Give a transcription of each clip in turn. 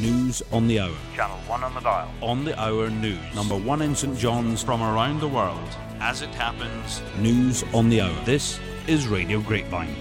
News on the hour. Channel 1 on the dial. On the hour news. Number 1 in St John's. From around the world. As it happens. News on the hour. This is Radio Grapevine.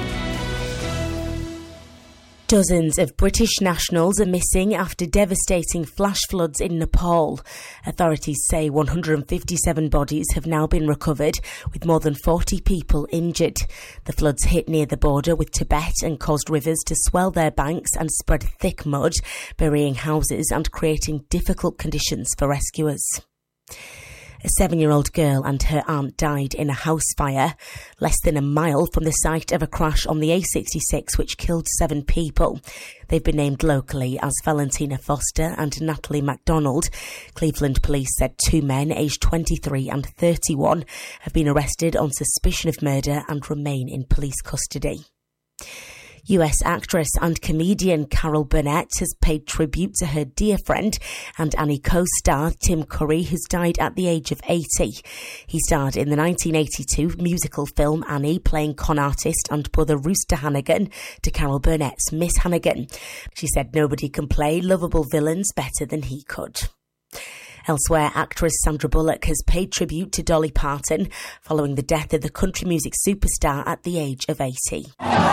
Dozens of British nationals are missing after devastating flash floods in Nepal. Authorities say 157 bodies have now been recovered, with more than 40 people injured. The floods hit near the border with Tibet and caused rivers to swell their banks and spread thick mud, burying houses and creating difficult conditions for rescuers. A 7-year-old girl and her aunt died in a house fire less than a mile from the site of a crash on the A66 which killed 7 people. They've been named locally as Valentina Foster and Natalie MacDonald. Cleveland police said 2 men aged 23 and 31 have been arrested on suspicion of murder and remain in police custody. US actress and comedian Carol Burnett has paid tribute to her dear friend and Annie co-star Tim Curry, who's died at the age of 80. He starred in the 1982 musical film Annie, playing con artist and brother Rooster Hannigan to Carol Burnett's Miss Hannigan. She said nobody can play lovable villains better than he could. Elsewhere, actress Sandra Bullock has paid tribute to Dolly Parton following the death of the country music superstar at the age of 80. She's,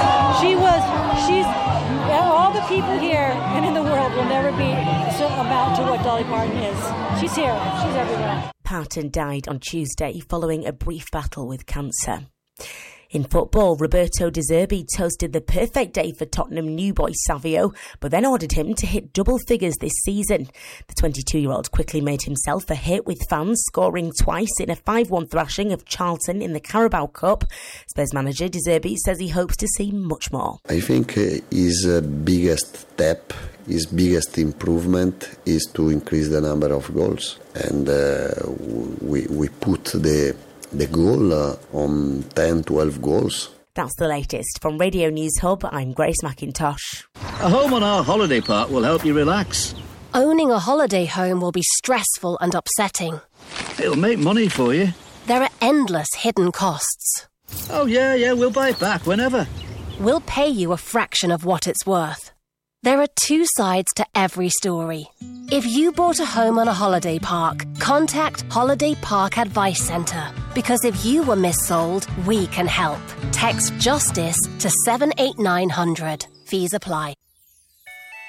all the people here and in the world will never be so amount to what Dolly Parton is. She's here. She's everywhere. Parton died on Tuesday following a brief battle with cancer. In football, Roberto De Zerbi toasted the perfect day for Tottenham new boy Savio, but then ordered him to hit double figures this season. The 22-year-old quickly made himself a hit with fans, scoring twice in a 5-1 thrashing of Charlton in the Carabao Cup. Spurs manager De Zerbi says he hopes to see much more. I think his biggest step, his biggest improvement is to increase the number of goals. And we put the goal on 10-12 goals. That's the latest. From Radio News Hub, I'm Grace McIntosh. A home on our holiday park will help you relax. Owning a holiday home will be stressful and upsetting. It'll make money for you. There are endless hidden costs. Oh, yeah, we'll buy it back whenever. We'll pay you a fraction of what it's worth. There are 2 sides to every story. If you bought a home on a holiday park, contact Holiday Park Advice Centre. Because if you were missold, we can help. Text JUSTICE to 78900. Fees apply.